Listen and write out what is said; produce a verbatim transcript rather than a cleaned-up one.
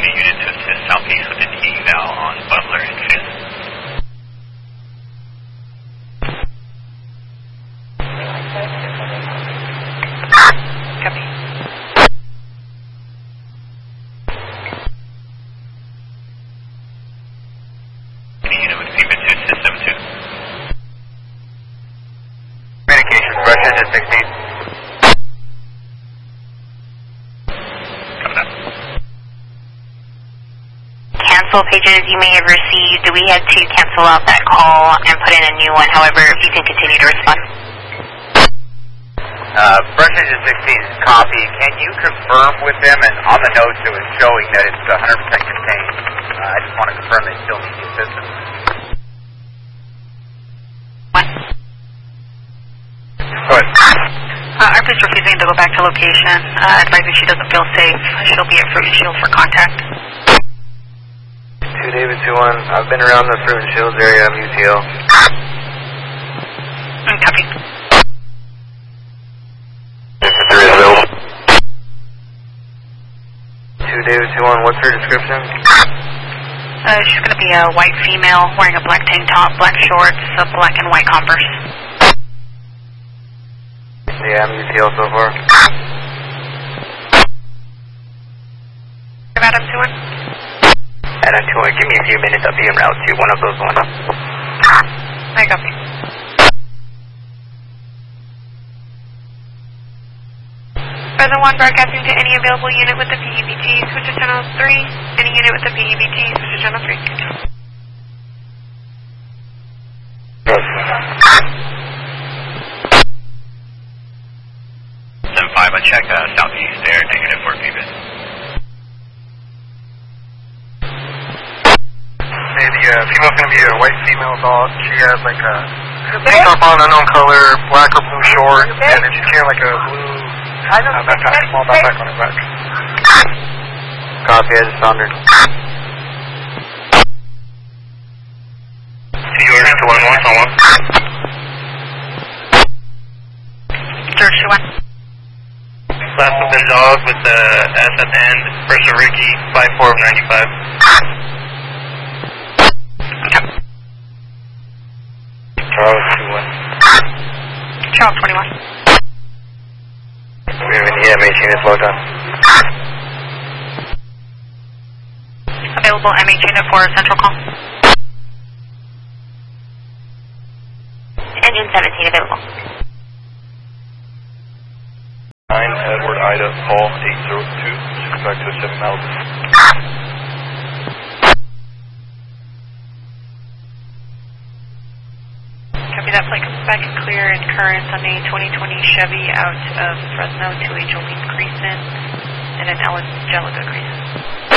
a unit to assist southeast with an eval on Butler and Fifth. Copy. Any unit with feedback to assist seven two. Communications, brush engine sixteen. Coming up. Cancel pages you may have received. We had to cancel out that call and put in a new one. However, if you can continue to respond. Uh, brush engine sixteen, copy. Can you confirm with them, and on the notes it was showing that it's one hundred percent contained. Uh, I just want to confirm they still need the assistance. What? Go ahead. Uh, Arp is refusing to go back to location. Uh, advising she doesn't feel safe. She'll be at Fruit and Shield for contact. two David two one, I've been around the Fruit and Shields area, I'm U T L. Mm, copy. There is available. two David two one, what's her description? Uh, she's going to be a white female wearing a black tank top, black shorts, a black and white Converse. Yeah, I'm U T L so far. Adam two one. Adam two one, give me a few minutes, I'll be en route to one of those ones. I copy. Present one, broadcasting to any available unit with the P E B T, switch to channel three. Any unit with the P E B T, switch to channel three. seven five, I check uh, southeast there, negative for feedback. Hey, the uh, female's going to be a white female dog. She has like a tank top on, unknown color, black or blue short, and then she's carrying like a blue uh, backpack, small backpack on her back. Copy, I just found her. Yours to one one on one. George two one. Last of the dog with the S at the end, person Ricky, five four of ninety-five. Charles two one. Charles twenty-one. We have any M H units logged on. Available M H unit for central call. Engine seventeen available. nine Edward Ida Paul eight zero two, back to seven Malibu. Copy that. Flight comes back and clear in currents on a twenty twenty Chevy out of Fresno to a Jolene Creason and an Ellen Jellica Creason.